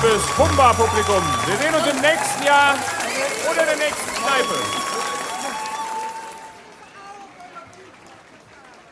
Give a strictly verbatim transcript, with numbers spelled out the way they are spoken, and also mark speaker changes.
Speaker 1: liebes Humba-Publikum. Wir sehen uns im nächsten Jahr oder der nächsten Kneipe.